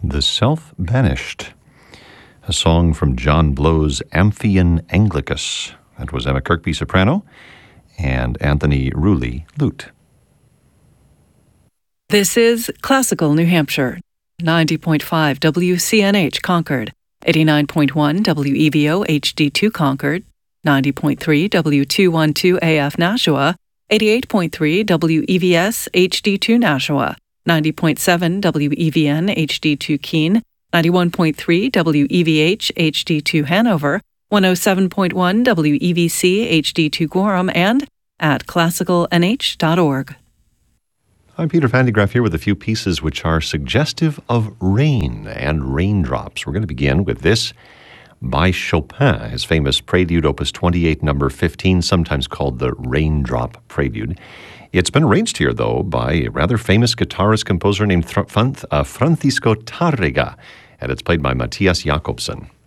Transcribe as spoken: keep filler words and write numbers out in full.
The Self-Banished, a song from John Blow's Amphion Anglicus. That was Emma Kirkby, soprano, and Anthony Rulli, lute. This is Classical New Hampshire, ninety point five W C N H Concord, eighty-nine point one W E V O H D two Concord, ninety point three W two twelve A F Nashua, eighty-eight point three W E V S H D two Nashua, ninety point seven W E V N H D two Keene, ninety-one point three W E V H H D two Hanover, one oh seven point one W E V C H D two Gorham, and at classical n h dot org. I'm Peter Van de Graaff here with a few pieces which are suggestive of rain and raindrops. We're going to begin with this by Chopin, his famous Prelude, Opus twenty-eight, number fifteen, sometimes called the Raindrop Prelude. It's been arranged here, though, by a rather famous guitarist-composer named Francisco Tárrega, and it's played by Matthias Jakobsen.